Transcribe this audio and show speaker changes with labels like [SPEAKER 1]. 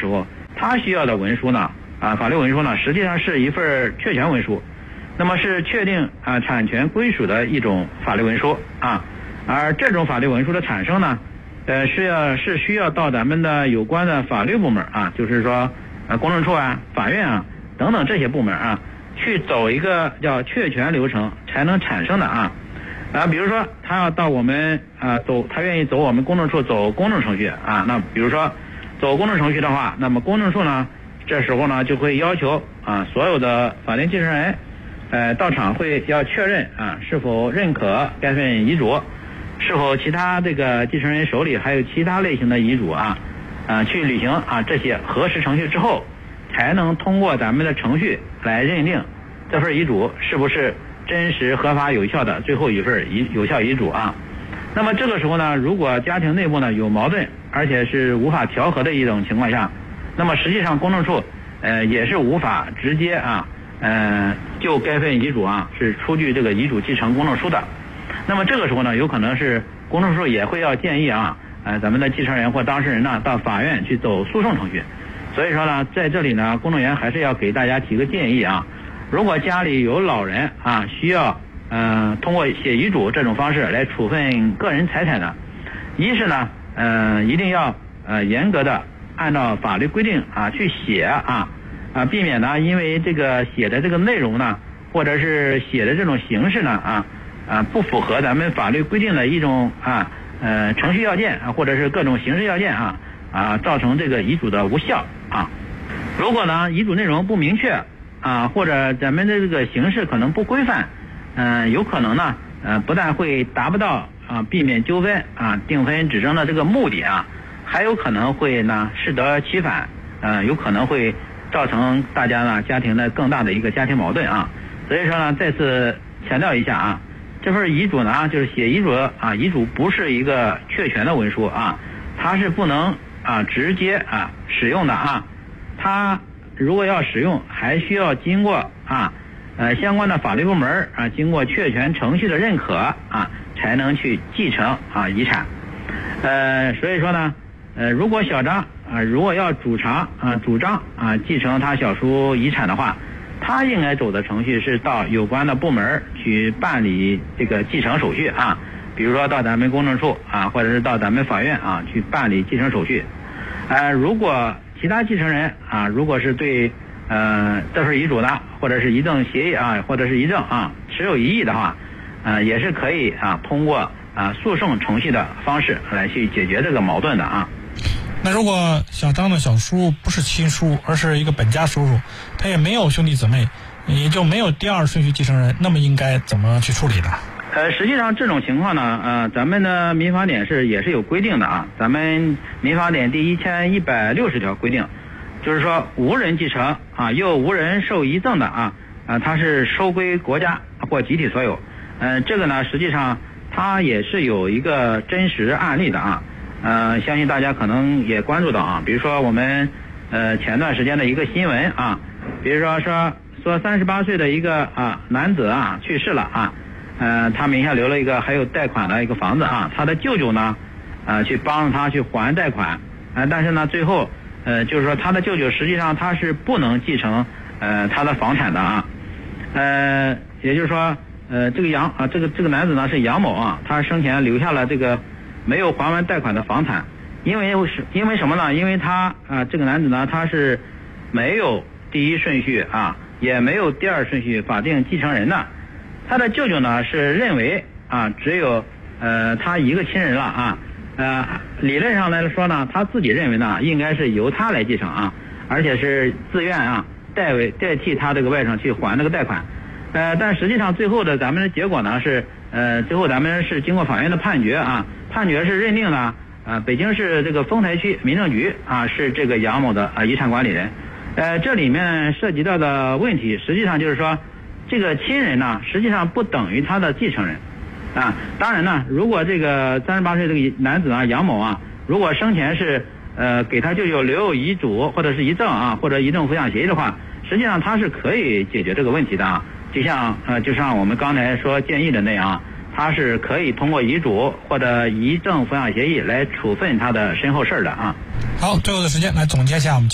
[SPEAKER 1] 时候，他需要的文书呢，法律文书呢，实际上是一份确权文书，那么是确定产权归属的一种法律文书啊。而这种法律文书的产生呢，是需要到咱们的有关的法律部门啊，就是说公证处啊、法院啊等等这些部门啊，去走一个叫确权流程才能产生的啊。比如说他要到我们他愿意走我们公证处走公证程序啊，那比如说走公证程序的话，那么公证处呢，这时候呢就会要求所有的法定继承人到场会要确认是否认可该份遗嘱，是否其他这个继承人手里还有其他类型的遗嘱去履行这些核实程序之后，才能通过咱们的程序来认定这份遗嘱是不是真实合法有效的最后一份有效遗嘱啊。那么这个时候呢，如果家庭内部呢有矛盾，而且是无法调和的一种情况下，那么实际上公证处也是无法直接就该份遗嘱是出具这个遗嘱继承公证书的。那么这个时候呢，有可能是公证处也会要建议咱们的继承人或当事人呢到法院去走诉讼程序。所以说呢，在这里呢，公证员还是要给大家提个建议如果家里有老人需要通过写遗嘱这种方式来处分个人财产的，一是呢一定要严格的按照法律规定去写避免呢因为这个写的这个内容呢，或者是写的这种形式呢不符合咱们法律规定的一种程序要件或者是各种形式要件造成这个遗嘱的无效如果呢遗嘱内容不明确或者咱们的这个形式可能不规范，有可能呢不但会达不到避免纠纷定分止争的这个目的还有可能会呢适得其反，有可能会造成大家呢家庭的更大的一个家庭矛盾所以说呢，再次强调一下这份遗嘱呢就是写遗嘱遗嘱不是一个确权的文书它是不能直接使用的它如果要使用，还需要经过相关的法律部门经过确权程序的认可才能去继承遗产。所以说呢如果小张如果要主张继承他小叔遗产的话，他应该走的程序是到有关的部门去办理这个继承手续比如说到咱们公证处或者是到咱们法院去办理继承手续。如果其他继承人如果是对这份遗嘱呢，或者是遗赠协议或者是遗赠持有异议的话，也是可以通过诉讼程序的方式来去解决这个矛盾的
[SPEAKER 2] 那如果小张的小叔不是亲叔，而是一个本家叔叔，他也没有兄弟姊妹，也就没有第二顺序继承人，那么应该怎么去处理的？
[SPEAKER 1] 实际上这种情况呢咱们的民法典也是有规定的咱们民法典第1160条规定，就是说无人继承又无人受遗赠的它是收归国家或集体所有。这个呢实际上它也是有一个真实案例的相信大家可能也关注到比如说我们前段时间的一个新闻比如说38岁的一个男子去世了他名下留了一个还有贷款的一个房子他的舅舅呢去帮他去还贷款但是呢最后就是说他的舅舅实际上他是不能继承他的房产的也就是说这个男子呢是杨某他生前留下了这个没有还完贷款的房产，因为什么呢？因为他这个男子呢他是没有第一顺序也没有第二顺序法定继承人的，他的舅舅呢是认为只有他一个亲人了理论上来说呢，他自己认为呢应该是由他来继承而且是自愿代替他这个外甥去还这个贷款但实际上最后的咱们的结果呢是最后咱们是经过法院的判决判决是认定了北京市这个丰台区民政局是这个杨某的遗产管理人。这里面涉及到的问题实际上就是说这个亲人呢实际上不等于他的继承人当然呢如果这个38岁这个男子杨某如果生前是给他舅舅留有遗嘱或者是遗赠或者遗赠抚养协议的话，实际上他是可以解决这个问题的就像我们刚才说建议的那样他是可以通过遗嘱或者遗赠抚养协议来处分他的身后事的
[SPEAKER 2] 好，最后的时间来总结一下我们